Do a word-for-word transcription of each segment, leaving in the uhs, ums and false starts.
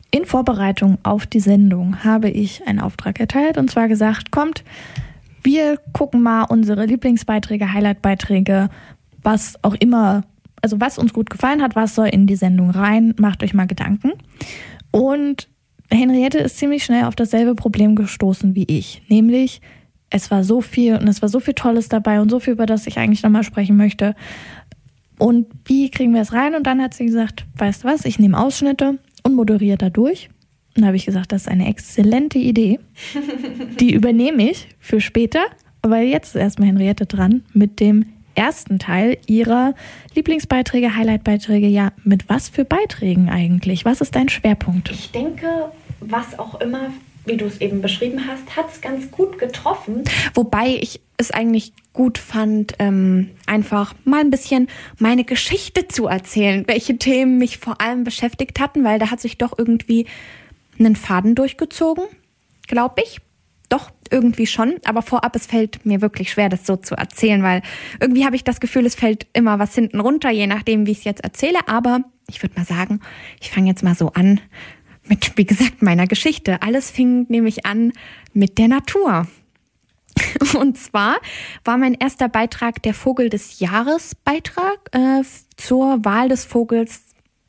In Vorbereitung auf die Sendung habe ich einen Auftrag erteilt und zwar gesagt, kommt, wir gucken mal unsere Lieblingsbeiträge, Highlightbeiträge, was auch immer, also was uns gut gefallen hat, was soll in die Sendung rein, macht euch mal Gedanken. Und Henriette ist ziemlich schnell auf dasselbe Problem gestoßen wie ich, nämlich es war so viel und es war so viel Tolles dabei und so viel, über das ich eigentlich nochmal sprechen möchte. Und wie kriegen wir es rein? Und dann hat sie gesagt, weißt du was, ich nehme Ausschnitte und moderiere da durch. Und da habe ich gesagt, das ist eine exzellente Idee. Die übernehme ich für später. Aber jetzt ist erstmal Henriette dran mit dem ersten Teil ihrer Lieblingsbeiträge, Highlightbeiträge. Ja, mit was für Beiträgen eigentlich? Was ist dein Schwerpunkt? Ich denke, was auch immer, wie du es eben beschrieben hast, hat es ganz gut getroffen. Wobei ich es eigentlich gut fand, ähm, einfach mal ein bisschen meine Geschichte zu erzählen, welche Themen mich vor allem beschäftigt hatten, weil da hat sich doch irgendwie einen Faden durchgezogen, glaube ich. Doch, irgendwie schon. Aber vorab, es fällt mir wirklich schwer, das so zu erzählen, weil irgendwie habe ich das Gefühl, es fällt immer was hinten runter, je nachdem, wie ich es jetzt erzähle. Aber ich würde mal sagen, ich fange jetzt mal so an mit, wie gesagt, meiner Geschichte. Alles fing nämlich an mit der Natur. Und zwar war mein erster Beitrag der Vogel des Jahres Beitrag äh, zur Wahl des Vogels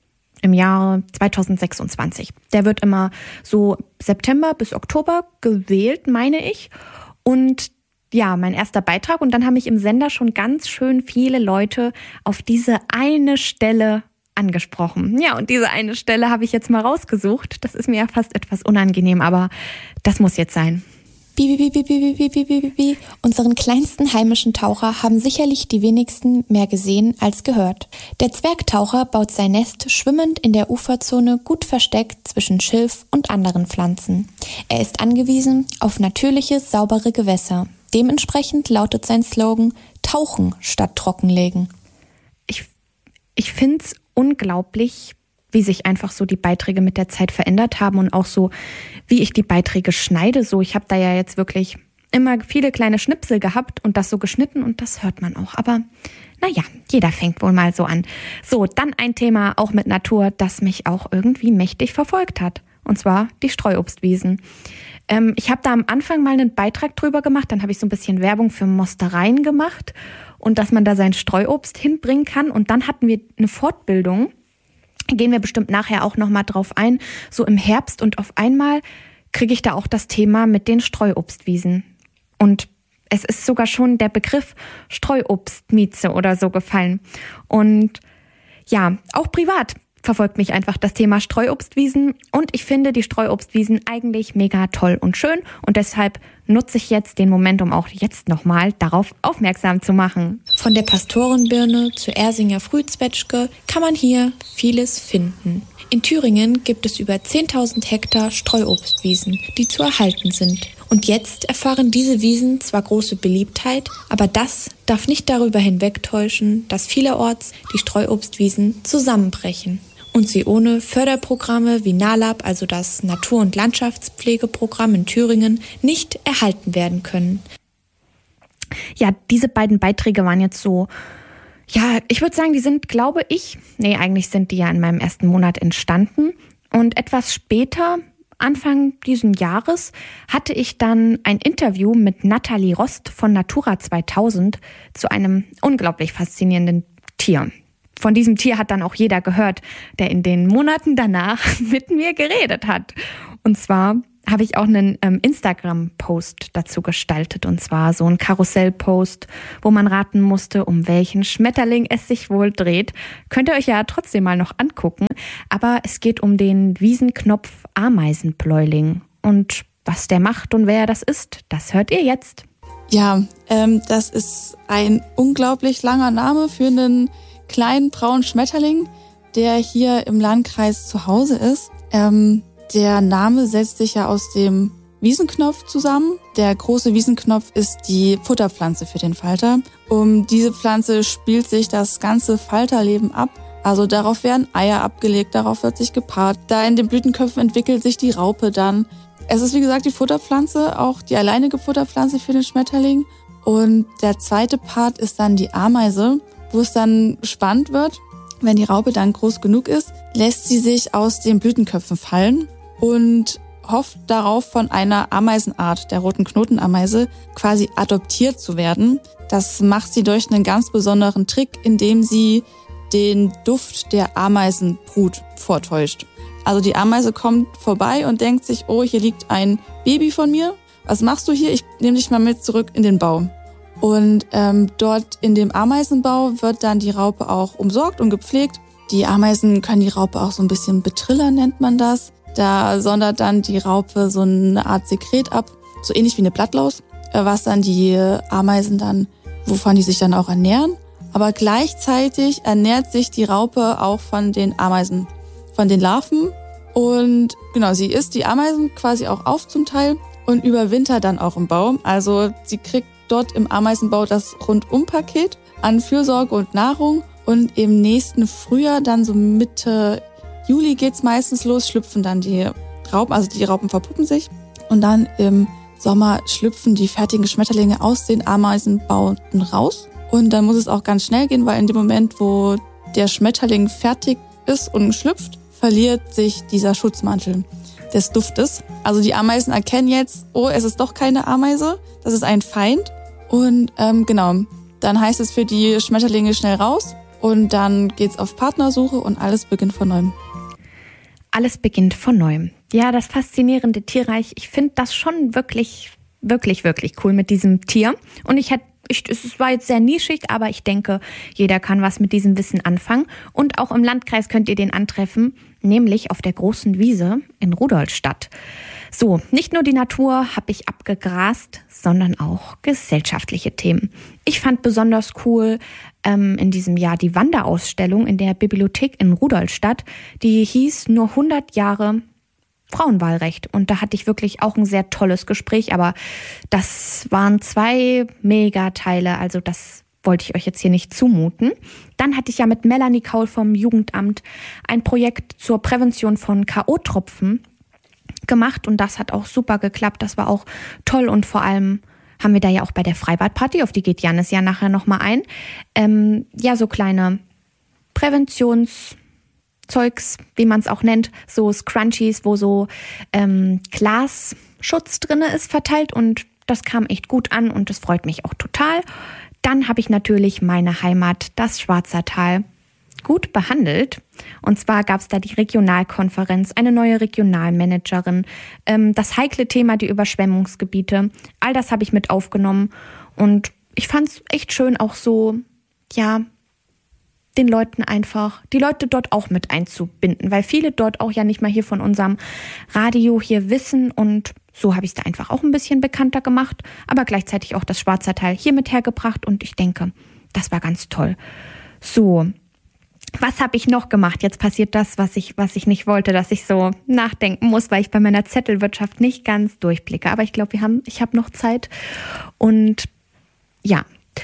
im Jahr zweitausendsechsundzwanzig. Der wird immer so September bis Oktober gewählt, meine ich. Und ja, mein erster Beitrag. Und dann haben mich im Sender schon ganz schön viele Leute auf diese eine Stelle angesprochen. Ja, und diese eine Stelle habe ich jetzt mal rausgesucht. Das ist mir ja fast etwas unangenehm, aber das muss jetzt sein. Bi, bi, bi, bi, bi, bi, bi, bi, bi. Unseren kleinsten heimischen Taucher haben sicherlich die wenigsten mehr gesehen als gehört. Der Zwergtaucher baut sein Nest schwimmend in der Uferzone gut versteckt zwischen Schilf und anderen Pflanzen. Er ist angewiesen auf natürliche, saubere Gewässer. Dementsprechend lautet sein Slogan: Tauchen statt Trockenlegen. Ich, ich finde es unglaublich, wie sich einfach so die Beiträge mit der Zeit verändert haben und auch so, wie ich die Beiträge schneide. So, ich habe da ja jetzt wirklich immer viele kleine Schnipsel gehabt und das so geschnitten und das hört man auch. Aber naja, jeder fängt wohl mal so an. So, dann ein Thema auch mit Natur, das mich auch irgendwie mächtig verfolgt hat. Und zwar die Streuobstwiesen. Ähm, ich habe da am Anfang mal einen Beitrag drüber gemacht, dann habe ich so ein bisschen Werbung für Mostereien gemacht und dass man da sein Streuobst hinbringen kann. Und dann hatten wir eine Fortbildung, gehen wir bestimmt nachher auch nochmal drauf ein, so im Herbst, und auf einmal kriege ich da auch das Thema mit den Streuobstwiesen. Und es ist sogar schon der Begriff Streuobstmieze oder so gefallen. Und ja, auch privat verfolgt mich einfach das Thema Streuobstwiesen und ich finde die Streuobstwiesen eigentlich mega toll und schön und deshalb nutze ich jetzt den Moment, um auch jetzt nochmal darauf aufmerksam zu machen. Von der Pastorenbirne zur Ersinger Frühzwetschge kann man hier vieles finden. In Thüringen gibt es über zehntausend Hektar Streuobstwiesen, die zu erhalten sind. Und jetzt erfahren diese Wiesen zwar große Beliebtheit, aber das darf nicht darüber hinwegtäuschen, dass vielerorts die Streuobstwiesen zusammenbrechen und sie ohne Förderprogramme wie NALAB, also das Natur- und Landschaftspflegeprogramm in Thüringen, nicht erhalten werden können. Ja, diese beiden Beiträge waren jetzt so, ja, ich würde sagen, die sind, glaube ich, nee, eigentlich sind die ja in meinem ersten Monat entstanden und etwas später, Anfang diesen Jahres, hatte ich dann ein Interview mit Nathalie Rost von Natura zweitausend zu einem unglaublich faszinierenden Tier. Von diesem Tier hat dann auch jeder gehört, der in den Monaten danach mit mir geredet hat. Und zwar habe ich auch einen ähm, Instagram-Post dazu gestaltet. Und zwar so ein Karussell-Post, wo man raten musste, um welchen Schmetterling es sich wohl dreht. Könnt ihr euch ja trotzdem mal noch angucken. Aber es geht um den Wiesenknopf-Ameisenbläuling. Und was der macht und wer das ist, das hört ihr jetzt. Ja, ähm, das ist ein unglaublich langer Name für einen kleinen braunen Schmetterling, der hier im Landkreis zu Hause ist. Ähm, Der Name setzt sich ja aus dem Wiesenknopf zusammen. Der große Wiesenknopf ist die Futterpflanze für den Falter. Um diese Pflanze spielt sich das ganze Falterleben ab. Also darauf werden Eier abgelegt, darauf wird sich gepaart. Da in den Blütenköpfen entwickelt sich die Raupe dann. Es ist wie gesagt die Futterpflanze, auch die alleinige Futterpflanze für den Schmetterling. Und der zweite Part ist dann die Ameise, wo es dann spannend wird. Wenn die Raupe dann groß genug ist, lässt sie sich aus den Blütenköpfen fallen und hofft darauf, von einer Ameisenart, der roten Knotenameise, quasi adoptiert zu werden. Das macht sie durch einen ganz besonderen Trick, indem sie den Duft der Ameisenbrut vortäuscht. Also die Ameise kommt vorbei und denkt sich, oh, hier liegt ein Baby von mir. Was machst du hier? Ich nehme dich mal mit zurück in den Bau. Und ähm, dort in dem Ameisenbau wird dann die Raupe auch umsorgt und gepflegt. Die Ameisen können die Raupe auch so ein bisschen betrillern, nennt man das. Da sondert dann die Raupe so eine Art Sekret ab, so ähnlich wie eine Blattlaus, was dann die Ameisen dann, wovon die sich dann auch ernähren. Aber gleichzeitig ernährt sich die Raupe auch von den Ameisen, von den Larven. Und genau, sie isst die Ameisen quasi auch auf zum Teil und überwintert dann auch im Bau. Also sie kriegt dort im Ameisenbau das Rundum-Paket an Fürsorge und Nahrung. Und im nächsten Frühjahr, dann so Mitte Juli geht's meistens los, schlüpfen dann die Raupen, also die Raupen verpuppen sich. Und dann im Sommer schlüpfen die fertigen Schmetterlinge aus den Ameisenbauten raus. Und dann muss es auch ganz schnell gehen, weil in dem Moment, wo der Schmetterling fertig ist und schlüpft, verliert sich dieser Schutzmantel des Duftes. Also die Ameisen erkennen jetzt, oh, es ist doch keine Ameise, das ist ein Feind. Und ähm, genau, dann heißt es für die Schmetterlinge schnell raus und dann geht's auf Partnersuche und alles beginnt von neuem. Alles beginnt von neuem. Ja, das faszinierende Tierreich. Ich finde das schon wirklich, wirklich, wirklich cool mit diesem Tier. Und ich hätte Ich, es war jetzt sehr nischig, aber ich denke, jeder kann was mit diesem Wissen anfangen. Und auch im Landkreis könnt ihr den antreffen, nämlich auf der großen Wiese in Rudolstadt. So, nicht nur die Natur habe ich abgegrast, sondern auch gesellschaftliche Themen. Ich fand besonders cool ähm, in diesem Jahr die Wanderausstellung in der Bibliothek in Rudolstadt. Die hieß nur hundert Jahre Frauenwahlrecht. Und da hatte ich wirklich auch ein sehr tolles Gespräch, aber das waren zwei Megateile, also das wollte ich euch jetzt hier nicht zumuten. Dann hatte ich ja mit Melanie Kaul vom Jugendamt ein Projekt zur Prävention von K O-Tropfen gemacht und das hat auch super geklappt. Das war auch toll und vor allem haben wir da ja auch bei der Freibadparty, auf die geht Jannis ja nachher nochmal ein, ähm, ja so kleine Präventions- Zeugs, wie man es auch nennt, so Scrunchies, wo so ähm, Glasschutz drin ist, verteilt und das kam echt gut an und das freut mich auch total. Dann habe ich natürlich meine Heimat, das Schwarzertal, gut behandelt. Und zwar gab es da die Regionalkonferenz, eine neue Regionalmanagerin, ähm, das heikle Thema, die Überschwemmungsgebiete. All das habe ich mit aufgenommen und ich fand es echt schön, auch so, ja, den Leuten einfach, die Leute dort auch mit einzubinden, weil viele dort auch ja nicht mal hier von unserem Radio hier wissen und so habe ich es da einfach auch ein bisschen bekannter gemacht, aber gleichzeitig auch das Schwarzertal hier mit hergebracht und ich denke, das war ganz toll. So, was habe ich noch gemacht? Jetzt passiert das, was ich, was ich nicht wollte, dass ich so nachdenken muss, weil ich bei meiner Zettelwirtschaft nicht ganz durchblicke, aber ich glaube, wir haben, ich habe noch Zeit und ja,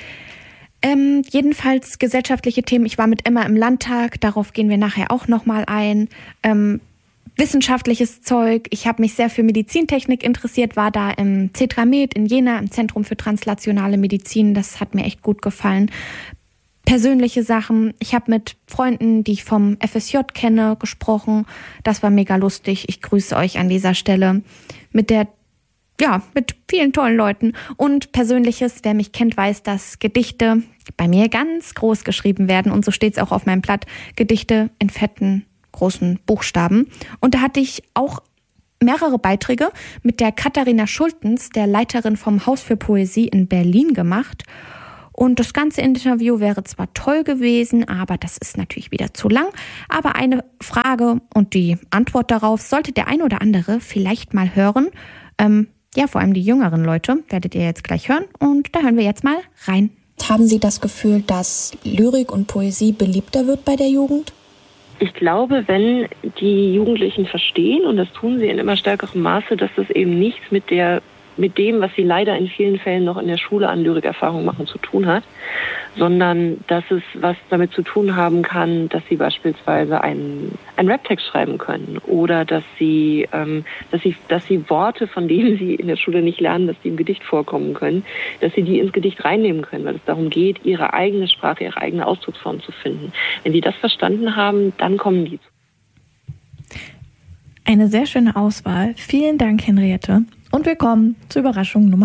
Ähm, jedenfalls gesellschaftliche Themen. Ich war mit Emma im Landtag, darauf gehen wir nachher auch nochmal ein. Ähm, wissenschaftliches Zeug. Ich habe mich sehr für Medizintechnik interessiert, war da im Cetramed in Jena, im Zentrum für translationale Medizin. Das hat mir echt gut gefallen. Persönliche Sachen. Ich habe mit Freunden, die ich vom F S J kenne, gesprochen. Das war mega lustig. Ich grüße euch an dieser Stelle. Mit der Ja, mit vielen tollen Leuten. Und Persönliches, wer mich kennt, weiß, dass Gedichte bei mir ganz groß geschrieben werden. Und so steht es auch auf meinem Blatt. Gedichte in fetten, großen Buchstaben. Und da hatte ich auch mehrere Beiträge mit der Katharina Schultens, der Leiterin vom Haus für Poesie in Berlin, gemacht. Und das ganze Interview wäre zwar toll gewesen, aber das ist natürlich wieder zu lang. Aber eine Frage und die Antwort darauf sollte der ein oder andere vielleicht mal hören. Ähm, Ja, vor allem die jüngeren Leute werdet ihr jetzt gleich hören und da hören wir jetzt mal rein. Haben Sie das Gefühl, dass Lyrik und Poesie beliebter wird bei der Jugend? Ich glaube, wenn die Jugendlichen verstehen, und das tun sie in immer stärkerem Maße, dass das eben nichts mit der, mit dem, was sie leider in vielen Fällen noch in der Schule an Lyrikerfahrung machen, zu tun hat, sondern dass es was damit zu tun haben kann, dass sie beispielsweise einen, einen Raptext schreiben können oder dass sie, ähm, dass sie, dass sie Worte, von denen sie in der Schule nicht lernen, dass die im Gedicht vorkommen können, dass sie die ins Gedicht reinnehmen können, weil es darum geht, ihre eigene Sprache, ihre eigene Ausdrucksform zu finden. Wenn die das verstanden haben, dann kommen die zu. Eine sehr schöne Auswahl. Vielen Dank, Henriette. Und wir kommen zur Überraschung Nummer